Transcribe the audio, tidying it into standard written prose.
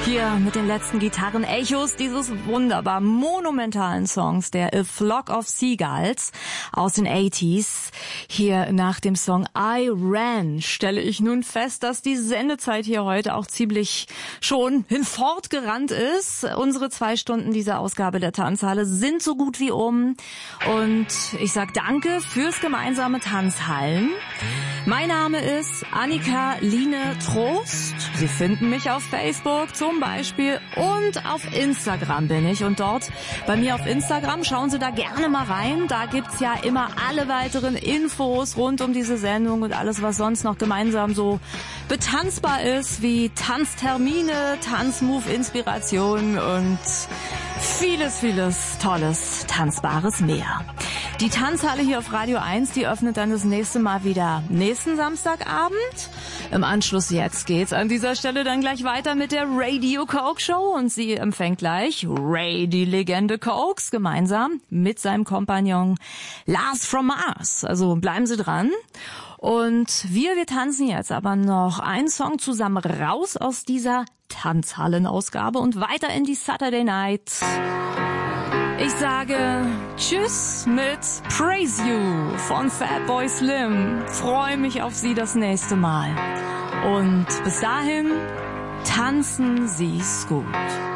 Hier mit den letzten Gitarren-Echos dieses wunderbar monumentalen Songs, der A Flock of Seagulls aus den 80s. Hier nach dem Song I Ran stelle ich nun fest, dass die Sendezeit hier heute auch ziemlich schon hinfortgerannt ist. Unsere 2 Stunden dieser Ausgabe der Tanzhalle sind so gut wie um. Und ich sag danke fürs gemeinsame Tanzhallen. Mein Name ist Annika Line Trost. Sie finden mich auf Facebook zum Beispiel und auf Instagram bin ich. Und dort bei mir auf Instagram, schauen Sie da gerne mal rein. Da gibt's ja immer alle weiteren Infos rund um diese Sendung und alles, was sonst noch gemeinsam so betanzbar ist, wie Tanztermine, Tanzmove-Inspiration und vieles, vieles Tolles, Tanzbares mehr. Die Tanzhalle hier auf Radio 1, die öffnet dann das nächste Mal wieder nächsten Samstagabend. Im Anschluss jetzt geht's an dieser Stelle dann gleich weiter mit der Radio Coke Show und sie empfängt gleich Ray, die Legende Cokes, gemeinsam mit seinem Kompagnon Lars from Mars. Also bleiben Sie dran. Und wir tanzen jetzt aber noch einen Song zusammen raus aus dieser Tanzhallenausgabe und weiter in die Saturday Night. Ich sage Tschüss mit Praise You von Fatboy Slim. Freue mich auf Sie das nächste Mal. Und bis dahin, tanzen Sie's gut.